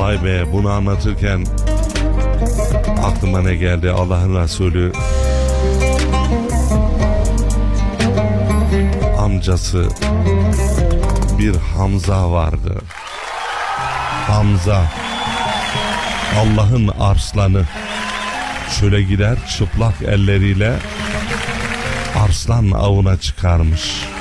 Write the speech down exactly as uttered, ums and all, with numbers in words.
Vay be, bunu anlatırken aklıma ne geldi? Allah'ın Resulü amcası bir Hamza vardı. Hamza, Allah'ın arslanı, şöyle gider çıplak elleriyle arslan avına çıkarmış.